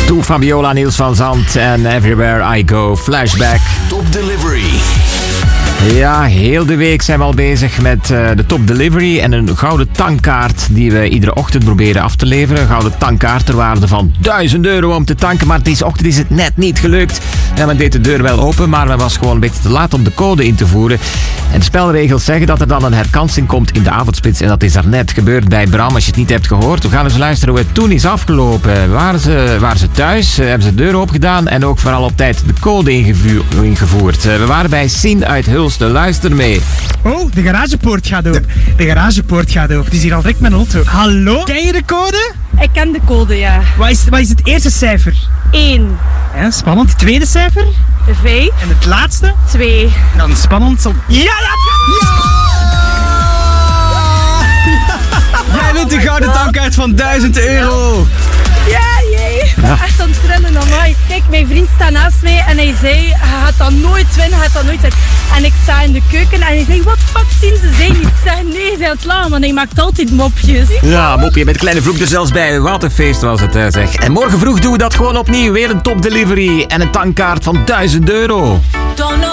Toen Fabiola, Niels van Zandt en Everywhere I Go, Flashback. Top Delivery. Ja, heel de week zijn we al bezig met de Top Delivery en een gouden tankkaart die we iedere ochtend proberen af te leveren. Een gouden tankkaart ter waarde van €1000 om te tanken, maar deze ochtend is het net niet gelukt. Ja, men deed de deur wel open, maar men was gewoon een beetje te laat om de code in te voeren. En de spelregels zeggen dat er dan een herkansing komt in de avondspits en dat is daarnet gebeurd bij Bram. Als je het niet hebt gehoord, we gaan eens luisteren hoe het toen is afgelopen. Waren ze thuis, hebben ze de deur open gedaan en ook vooral op tijd de code ingevoerd. We waren bij Sien uit Hulst, luister mee. Oh, de garagepoort gaat open. De garagepoort gaat open. Het is hier al direct mijn auto. Hallo? Ken je de code? Ik ken de code, ja. Wat is het eerste cijfer? 1, Ja, spannend. Het tweede cijfer? 5, En het laatste? 2. Dan spannend. Ja, Jij wint een gouden tankkaart van €1000. Ja, jee. Ik ben echt aan het trillen, amai. Kijk, mijn vriend staat naast mij en hij zei, je gaat dat nooit winnen, je gaat dat nooit winnen. En ik sta in de keuken en hij zei, wat fuck zien ze zijn niet? Ik zeg, nee, ze zijn aan het lachen, want hij maakt altijd mopjes. Ja, mopje met kleine vloek er zelfs bij. Wat een feest was het, zeg. En morgen vroeg doen we dat gewoon opnieuw. Weer een Top Delivery en een tankkaart van €1000.